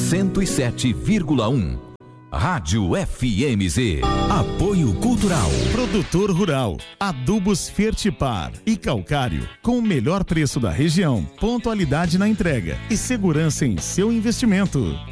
107,1. Rádio FMZ. Apoio Cultural. Produtor Rural. Adubos Fertipar e Calcário. Com o melhor preço da região, pontualidade na entrega e segurança em seu investimento.